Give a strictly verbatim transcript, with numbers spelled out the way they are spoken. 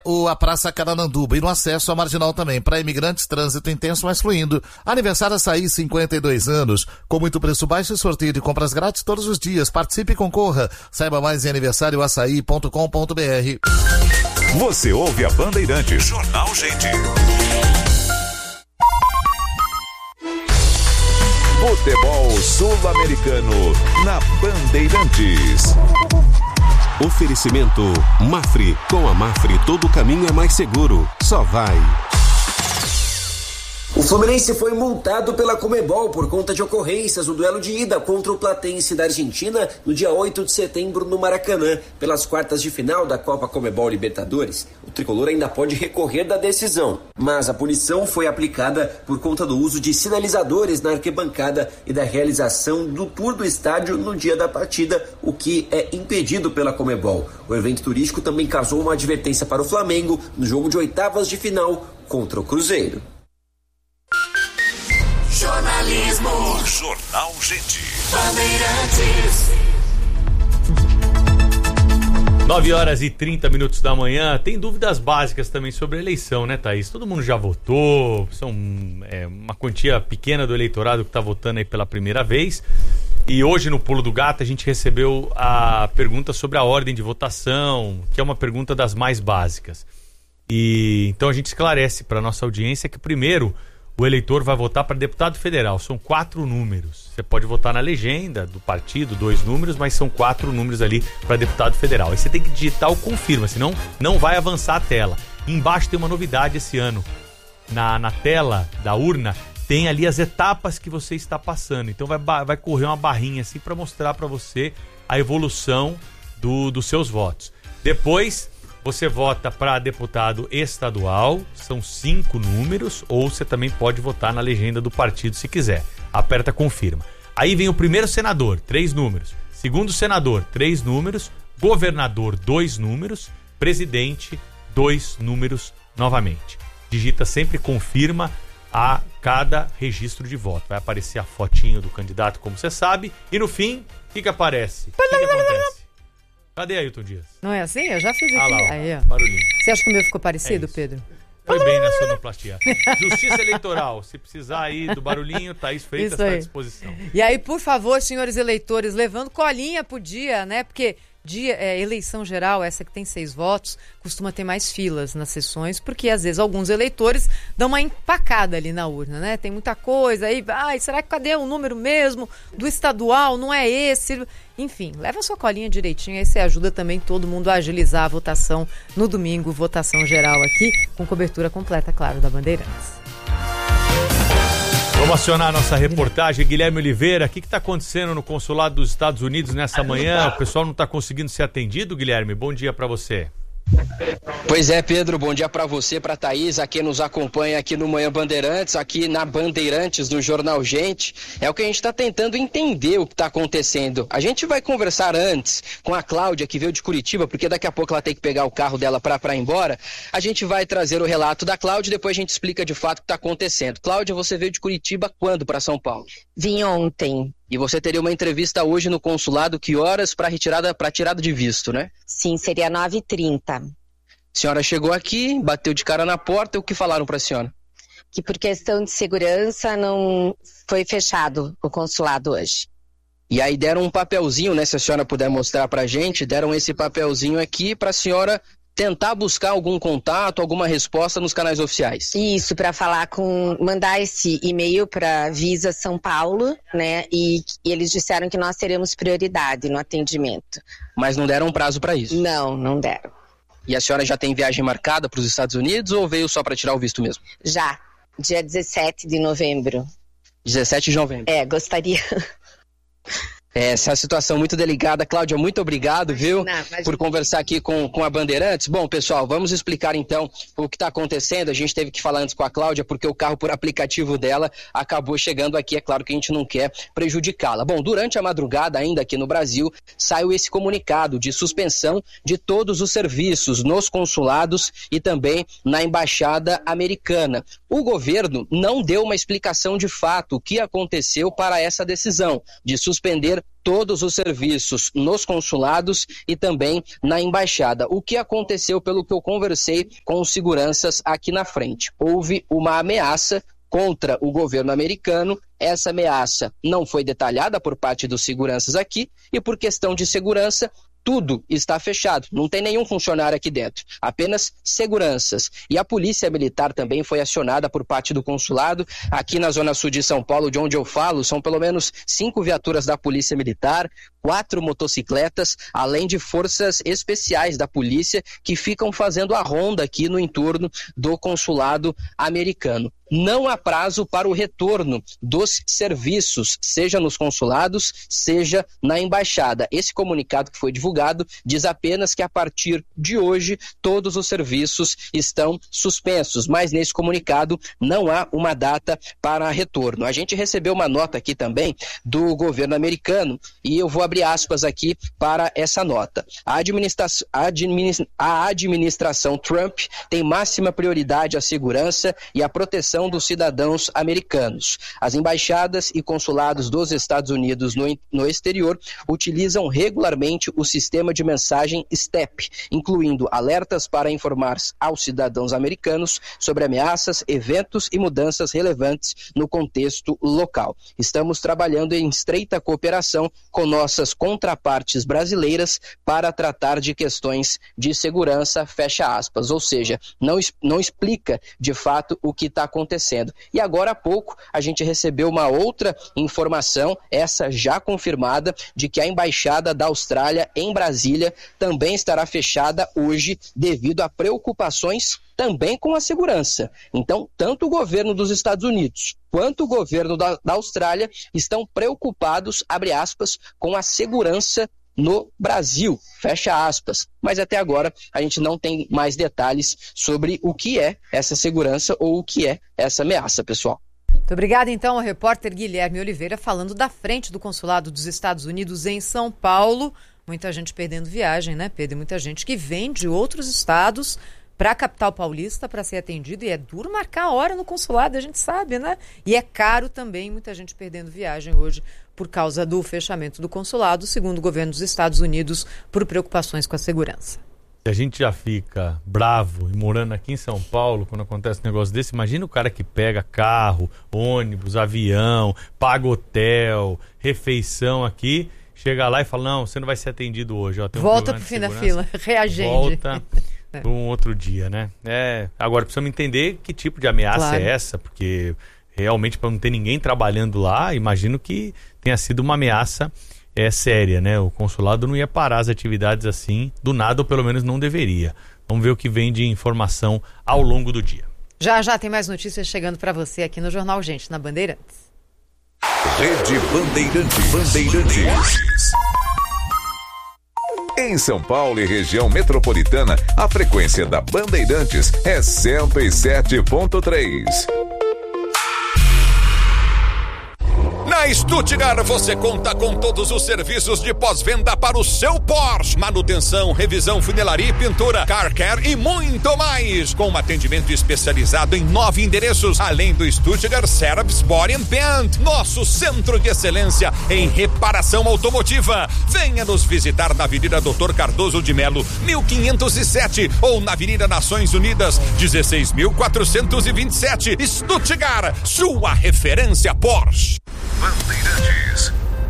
O, a Praça Carananduba e no acesso à Marginal também. Para imigrantes, trânsito intenso, mas fluindo. Aniversário Açaí, cinquenta e dois anos. Com muito preço baixo e sorteio de compras grátis todos os dias. Participe e concorra. Saiba mais em aniversário açaí ponto com ponto b r. Você ouve a Bandeirantes. Jornal Gente. Futebol Sul-Americano na Bandeirantes. Oferecimento Mafre. Com a Mafre todo caminho é mais seguro. Só vai. O Fluminense foi multado pela Conmebol por conta de ocorrências no duelo de ida contra o Platense da Argentina no dia oito de setembro no Maracanã, pelas quartas de final da Copa Conmebol Libertadores. O tricolor ainda pode recorrer da decisão, mas a punição foi aplicada por conta do uso de sinalizadores na arquibancada e da realização do tour do estádio no dia da partida, o que é impedido pela Conmebol. O evento turístico também causou uma advertência para o Flamengo no jogo de oitavas de final contra o Cruzeiro. Jornalismo. Jornal Gente. Bandeirantes. nove horas e trinta minutos da manhã. Tem dúvidas básicas também sobre a eleição, né, Thaís? Todo mundo já votou. São é, uma quantia pequena do eleitorado que está votando aí pela primeira vez. E hoje no Pulo do Gato a gente recebeu a pergunta sobre a ordem de votação, que é uma pergunta das mais básicas. E então a gente esclarece para nossa audiência que primeiro o eleitor vai votar para deputado federal. São quatro números. Você pode votar na legenda do partido, dois números, mas são quatro números ali para deputado federal. Aí você tem que digitar o confirma, senão não vai avançar a tela. E embaixo tem uma novidade esse ano. Na, na tela da urna tem ali as etapas que você está passando. Então vai, vai correr uma barrinha assim para mostrar para você a evolução do, dos seus votos. Depois você vota para deputado estadual, são cinco números, ou você também pode votar na legenda do partido se quiser. Aperta confirma. Aí vem o primeiro senador, três números. Segundo senador, três números. Governador, dois números. Presidente, dois números novamente. Digita sempre confirma a cada registro de voto. Vai aparecer a fotinho do candidato, como você sabe. E no fim, o que que aparece? O que que acontece? Cadê Ailton Dias? Não é assim? Eu já fiz aqui. Ah lá, ó, aí, ó. Barulhinho. Você acha que o meu ficou parecido, É Pedro? Foi bem na sonoplastia. Justiça Eleitoral. Se precisar aí do barulhinho, Thaís Freitas está à disposição. E aí, por favor, senhores eleitores, levando colinha pro dia, né? Porque dia, é, eleição geral, essa que tem seis votos, costuma ter mais filas nas sessões, porque às vezes alguns eleitores dão uma empacada ali na urna, né? Tem muita coisa aí, ai, será que cadê o número mesmo do estadual? Não é esse? Enfim, leva a sua colinha direitinho, aí você ajuda também todo mundo a agilizar a votação no domingo, votação geral aqui, com cobertura completa, claro, da Bandeirantes. Vamos acionar a nossa reportagem. Guilherme Oliveira, o que está acontecendo no consulado dos Estados Unidos nessa manhã? O pessoal não está conseguindo ser atendido, Guilherme? Bom dia para você. Pois é, Pedro, bom dia para você, para Thaís, a quem nos acompanha aqui no Manhã Bandeirantes, aqui na Bandeirantes, no Jornal Gente. É o que a gente está tentando entender o que está acontecendo. A gente vai conversar antes com a Cláudia, que veio de Curitiba, porque daqui a pouco ela tem que pegar o carro dela para ir embora. A gente vai trazer o relato da Cláudia e depois a gente explica de fato o que está acontecendo. Cláudia, você veio de Curitiba quando para São Paulo? Vim ontem. E você teria uma entrevista hoje no consulado, que horas para retirada, para tirada de visto, né? Sim, seria nove e trinta. A senhora chegou aqui, bateu de cara na porta, o que falaram para a senhora? Que por questão de segurança não foi fechado o consulado hoje. E aí deram um papelzinho, né, se a senhora puder mostrar para a gente, deram esse papelzinho aqui para a senhora tentar buscar algum contato, alguma resposta nos canais oficiais. Isso, para falar com, mandar esse e-mail para Visa São Paulo, né, e, e eles disseram que nós teremos prioridade no atendimento. Mas não deram um prazo para isso? Não, não deram. E a senhora já tem viagem marcada para os Estados Unidos ou veio só para tirar o visto mesmo? Já, dia dezessete de novembro. dezessete de novembro. É, gostaria. Essa é uma situação muito delicada. Cláudia, muito obrigado, imagina, viu, imagina. por conversar aqui com, com a Bandeirantes. Bom, pessoal, vamos explicar então o que está acontecendo. A gente teve que falar antes com a Cláudia, porque o carro por aplicativo dela acabou chegando aqui. É claro que a gente não quer prejudicá-la. Bom, durante a madrugada, ainda aqui no Brasil, saiu esse comunicado de suspensão de todos os serviços nos consulados e também na Embaixada Americana. O governo não deu uma explicação de fato o que aconteceu para essa decisão de suspender todos os serviços nos consulados e também na embaixada. O que aconteceu, pelo que eu conversei com os seguranças aqui na frente? Houve uma ameaça contra o governo americano. Essa ameaça não foi detalhada por parte dos seguranças aqui e, por questão de segurança, tudo está fechado, não tem nenhum funcionário aqui dentro, apenas seguranças. E a polícia militar também foi acionada por parte do consulado. Aqui na zona sul de São Paulo, de onde eu falo, são pelo menos cinco viaturas da polícia militar, quatro motocicletas, além de forças especiais da polícia que ficam fazendo a ronda aqui no entorno do consulado americano. Não há prazo para o retorno dos serviços, seja nos consulados, seja na embaixada. Esse comunicado que foi divulgado diz apenas que a partir de hoje todos os serviços estão suspensos, mas nesse comunicado não há uma data para retorno. A gente recebeu uma nota aqui também do governo americano e eu vou abrir aspas aqui para essa nota. A, administra- administ- a administração Trump tem máxima prioridade à segurança e à proteção dos cidadãos americanos. As embaixadas e consulados dos Estados Unidos no, no exterior utilizam regularmente o sistema de mensagem STEP, incluindo alertas para informar aos cidadãos americanos sobre ameaças, eventos e mudanças relevantes no contexto local. Estamos trabalhando em estreita cooperação com nossas contrapartes brasileiras para tratar de questões de segurança, fecha aspas, ou seja, não, não explica de fato o que está acontecendo. E agora há pouco a gente recebeu uma outra informação, essa já confirmada, de que a embaixada da Austrália em Brasília também estará fechada hoje devido a preocupações também com a segurança. Então, tanto o governo dos Estados Unidos quanto o governo da, da Austrália estão preocupados, abre aspas, com a segurança no Brasil, fecha aspas. Mas até agora a gente não tem mais detalhes sobre o que é essa segurança ou o que é essa ameaça, pessoal. Muito obrigada, então, ao repórter Guilherme Oliveira falando da frente do Consulado dos Estados Unidos em São Paulo. Muita gente perdendo viagem, né, Pedro? Muita gente que vem de outros estados para a capital paulista para ser atendido, e é duro marcar a hora no consulado, a gente sabe, né? E é caro também, muita gente perdendo viagem hoje por causa do fechamento do consulado, segundo o governo dos Estados Unidos, por preocupações com a segurança. Se a gente já fica bravo e morando aqui em São Paulo, quando acontece um negócio desse, imagina o cara que pega carro, ônibus, avião, paga hotel, refeição aqui, chega lá e fala, não, você não vai ser atendido hoje. Ó, tem um Volta pro fim da fila, reagende. Volta para um outro dia, né? É, agora, precisamos entender que tipo de ameaça claro. é essa, porque realmente para não ter ninguém trabalhando lá, imagino que tenha sido uma ameaça é, séria, né? O consulado não ia parar as atividades assim do nada, ou pelo menos não deveria. Vamos ver o que vem de informação ao longo do dia. Já já tem mais notícias chegando para você aqui no Jornal Gente, na Bandeirantes. Rede Bandeirantes. Bandeirantes. Em São Paulo e região metropolitana, a frequência da Bandeirantes é cento e sete ponto três. Na Stuttgart você conta com todos os serviços de pós-venda para o seu Porsche. Manutenção, revisão, funilaria e pintura, car care e muito mais. Com um atendimento especializado em nove endereços, além do Stuttgart Service Body and Paint, nosso centro de excelência em reparação automotiva. Venha nos visitar na Avenida Doutor Cardoso de Melo, mil quinhentos e sete, ou na Avenida Nações Unidas, dezesseis mil quatrocentos e vinte e sete. Stuttgart, sua referência Porsche. Bandeirantes.